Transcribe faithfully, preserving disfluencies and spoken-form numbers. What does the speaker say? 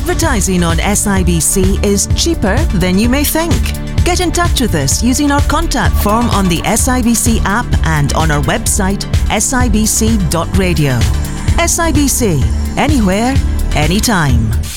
Advertising on S I B C is cheaper than you may think. Get in touch with us using our contact form on the S I B C app and on our website s i b c dot radio. S I B C, anywhere, anytime.